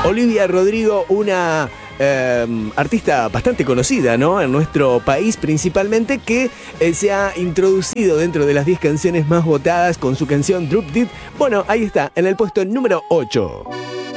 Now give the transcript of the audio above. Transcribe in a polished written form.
Olivia Rodrigo, una artista bastante conocida, ¿no? En nuestro país principalmente, que se ha introducido dentro de las 10 canciones más votadas con su canción Drop Dead. Bueno, ahí está, en el puesto número 8.